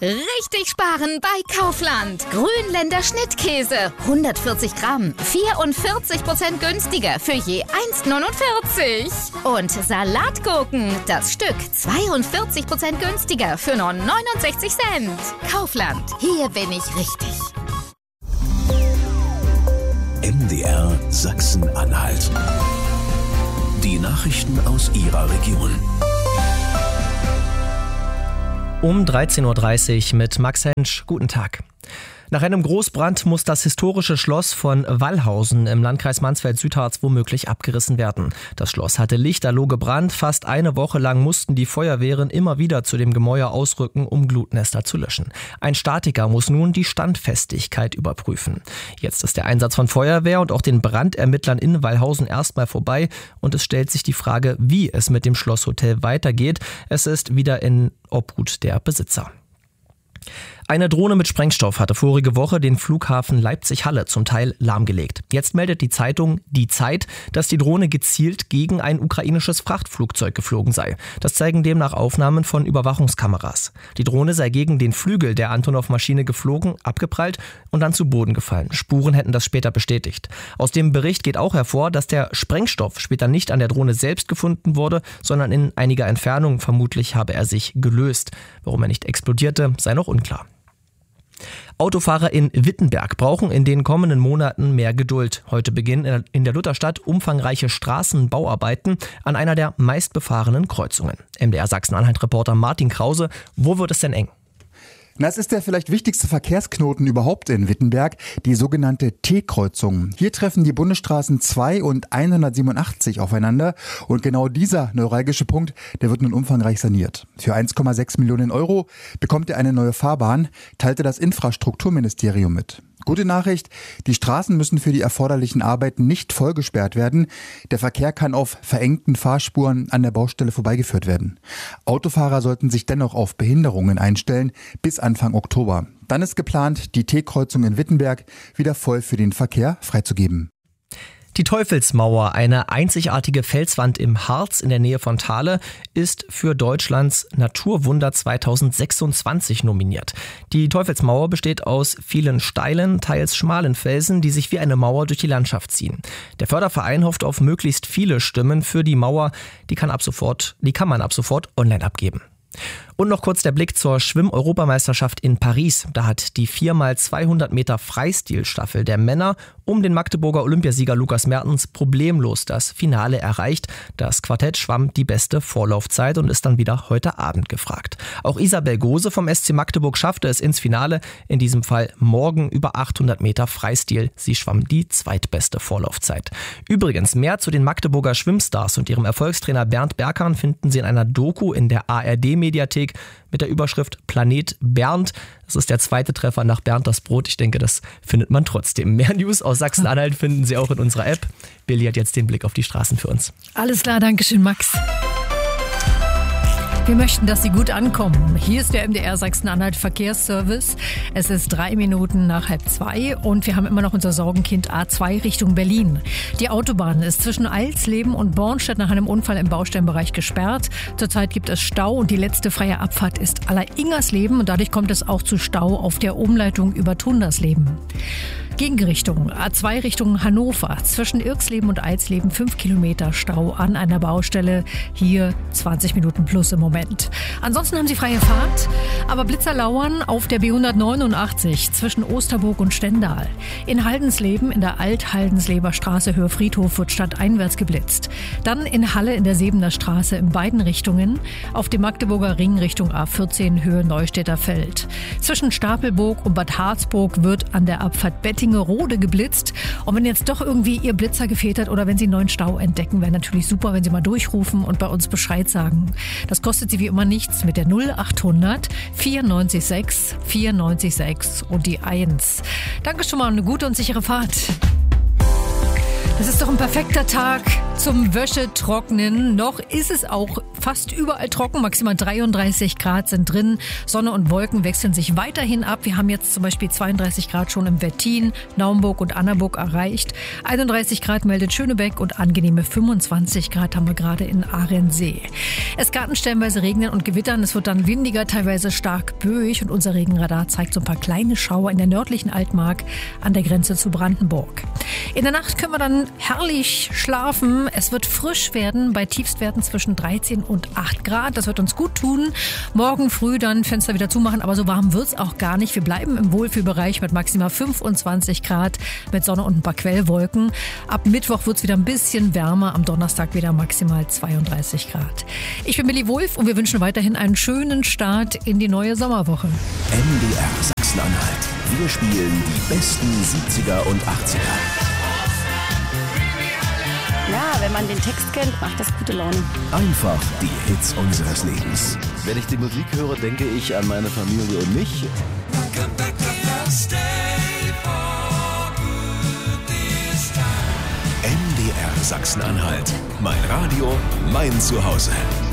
Richtig sparen bei Kaufland. Grünländer Schnittkäse. 140 Gramm. 44% günstiger für je 1,49. Und Salatgurken. Das Stück 42% günstiger für nur 69 Cent. Kaufland. Hier bin ich richtig. MDR Sachsen-Anhalt. Die Nachrichten aus Ihrer Region. Um 13.30 Uhr mit Max Hensch. Guten Tag. Nach einem Großbrand muss das historische Schloss von Wallhausen im Landkreis Mansfeld-Südharz womöglich abgerissen werden. Das Schloss hatte lichterloh gebrannt. Fast eine Woche lang mussten die Feuerwehren immer wieder zu dem Gemäuer ausrücken, um Glutnester zu löschen. Ein Statiker muss nun die Standfestigkeit überprüfen. Jetzt ist der Einsatz von Feuerwehr und auch den Brandermittlern in Wallhausen erstmal vorbei. Und es stellt sich die Frage, wie es mit dem Schlosshotel weitergeht. Es ist wieder in Obhut der Besitzer. Eine Drohne mit Sprengstoff hatte vorige Woche den Flughafen Leipzig-Halle zum Teil lahmgelegt. Jetzt meldet die Zeitung Die Zeit, dass die Drohne gezielt gegen ein ukrainisches Frachtflugzeug geflogen sei. Das zeigen demnach Aufnahmen von Überwachungskameras. Die Drohne sei gegen den Flügel der Antonov-Maschine geflogen, abgeprallt und dann zu Boden gefallen. Spuren hätten das später bestätigt. Aus dem Bericht geht auch hervor, dass der Sprengstoff später nicht an der Drohne selbst gefunden wurde, sondern in einiger Entfernung. Vermutlich habe er sich gelöst. Warum er nicht explodierte, sei noch unklar. Autofahrer in Wittenberg brauchen in den kommenden Monaten mehr Geduld. Heute beginnen in der Lutherstadt umfangreiche Straßenbauarbeiten an einer der meistbefahrenen Kreuzungen. MDR Sachsen-Anhalt-Reporter Martin Krause, wo wird es denn eng? Das ist der vielleicht wichtigste Verkehrsknoten überhaupt in Wittenberg, die sogenannte T-Kreuzung. Hier treffen die Bundesstraßen 2 und 187 aufeinander und genau dieser neuralgische Punkt, der wird nun umfangreich saniert. Für 1,6 Millionen Euro bekommt er eine neue Fahrbahn, teilte das Infrastrukturministerium mit. Gute Nachricht, die Straßen müssen für die erforderlichen Arbeiten nicht vollgesperrt werden. Der Verkehr kann auf verengten Fahrspuren an der Baustelle vorbeigeführt werden. Autofahrer sollten sich dennoch auf Behinderungen einstellen bis Anfang Oktober. Dann ist geplant, die T-Kreuzung in Wittenberg wieder voll für den Verkehr freizugeben. Die Teufelsmauer, eine einzigartige Felswand im Harz in der Nähe von Thale, ist für Deutschlands Naturwunder 2026 nominiert. Die Teufelsmauer besteht aus vielen steilen, teils schmalen Felsen, die sich wie eine Mauer durch die Landschaft ziehen. Der Förderverein hofft auf möglichst viele Stimmen für die Mauer. Die kann man ab sofort online abgeben. Und noch kurz der Blick zur Schwimm-Europameisterschaft in Paris. Da hat die 4x200 Meter Freistilstaffel der Männer um den Magdeburger Olympiasieger Lukas Mertens problemlos das Finale erreicht. Das Quartett schwamm die beste Vorlaufzeit und ist dann wieder heute Abend gefragt. Auch Isabel Gose vom SC Magdeburg schaffte es ins Finale. In diesem Fall morgen über 800 Meter Freistil. Sie schwamm die zweitbeste Vorlaufzeit. Übrigens, mehr zu den Magdeburger Schwimmstars und ihrem Erfolgstrainer Bernd Berkan finden Sie in einer Doku in der ARD-Mediathek mit der Überschrift Planet Bernd. Das ist der zweite Treffer nach Bernd das Brot. Ich denke, das findet man trotzdem. Mehr News aus Sachsen-Anhalt finden Sie auch in unserer App. Billy hat jetzt den Blick auf die Straßen für uns. Alles klar, danke schön, Max. Wir möchten, dass Sie gut ankommen. Hier ist der MDR Sachsen-Anhalt Verkehrsservice. Es ist 3 Minuten nach 1:30 und wir haben immer noch unser Sorgenkind A2 Richtung Berlin. Die Autobahn ist zwischen Eilsleben und Bornstedt nach einem Unfall im Baustellenbereich gesperrt. Zurzeit gibt es Stau und die letzte freie Abfahrt ist Aller-Ingersleben und dadurch kommt es auch zu Stau auf der Umleitung über Tundersleben. Gegenrichtung, A2 Richtung Hannover, zwischen Irksleben und Eilsleben 5 Kilometer Stau an einer Baustelle, hier 20 Minuten plus im Moment. Ansonsten haben Sie freie Fahrt, aber Blitzer lauern auf der B189 zwischen Osterburg und Stendal. In Haldensleben in der Alt-Haldensleber Straße Höhe Friedhof wird stadteinwärts geblitzt. Dann in Halle in der Sebener Straße in beiden Richtungen, auf dem Magdeburger Ring Richtung A14 Höhe Neustädter Feld. Zwischen Stapelburg und Bad Harzburg wird an der Abfahrt Bettingerode geblitzt. Und wenn jetzt doch irgendwie Ihr Blitzer gefehlt hat oder wenn Sie einen neuen Stau entdecken, wäre natürlich super, wenn Sie mal durchrufen und bei uns Bescheid sagen. Das kostet Sie wie immer nichts mit der 0800 94 6 und die 1. Danke schon mal, eine gute und sichere Fahrt. Das ist doch ein perfekter Tag zum Wäschetrocknen. Noch ist es auch fast überall trocken. Maximal 33 Grad sind drin. Sonne und Wolken wechseln sich weiterhin ab. Wir haben jetzt zum Beispiel 32 Grad schon im Wettin, Naumburg und Annaburg erreicht. 31 Grad meldet Schönebeck und angenehme 25 Grad haben wir gerade in Ahrensee. Es kann stellenweise regnen und gewittern. Es wird dann windiger, teilweise stark böig. Und unser Regenradar zeigt so ein paar kleine Schauer in der nördlichen Altmark an der Grenze zu Brandenburg. In der Nacht können wir dann herrlich schlafen. Es wird frisch werden bei Tiefstwerten zwischen 13 und 8 Grad. Das wird uns gut tun. Morgen früh dann Fenster wieder zumachen, aber so warm wird's auch gar nicht. Wir bleiben im Wohlfühlbereich mit maximal 25 Grad mit Sonne und ein paar Quellwolken. Ab Mittwoch wird's wieder ein bisschen wärmer. Am Donnerstag wieder maximal 32 Grad. Ich bin Milli Wulff und wir wünschen weiterhin einen schönen Start in die neue Sommerwoche. MDR Sachsen-Anhalt. Wir spielen die besten 70er und 80er. Ja, wenn man den Text kennt, macht das gute Laune. Einfach die Hits unseres Lebens. Wenn ich die Musik höre, denke ich an meine Familie und mich. MDR Sachsen-Anhalt. Mein Radio, mein Zuhause.